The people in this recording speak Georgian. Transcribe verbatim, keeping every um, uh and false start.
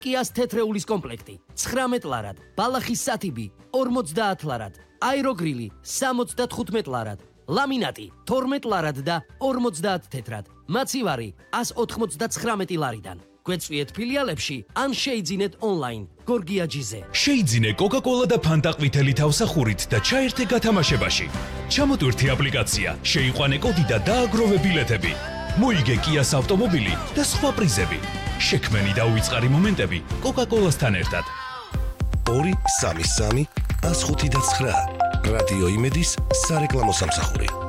Kias თეთრეულის კომპლექტი ცხრამეტ ლარად, ბალახის სათიბი ორმოცდაათ ლარად, აეროგრილი სამოცდათხუთმეტ ლარად, ლამინატი თორმეტ ლარად და ორმოცდაათ თეთრად, მაცივარი ას ოთხმოცდაცხრამეტი ლარიდან. გვეწვიეთ ფილიალებში ან შეიძინეთ ონლაინ გორგიაჯიზე. შეიძინე კოკა-კოლა და ფანტა ყვითელი თავსახურით და ჩაერთე გათამაშებაში. ჩამოტვირთი აპლიკაცია, შეიყვანე კოდი და დააგროვე ბილეთები. მოიგე კიას ავტომობილი და სხვა პრიზები. შექმენი და უიწყარი მომენტები კოკა-კოლასთან ერთად. ორი სამი სამი ას ხუთი და ცხრა რადიო იმედის სარეკლამო სამსახური.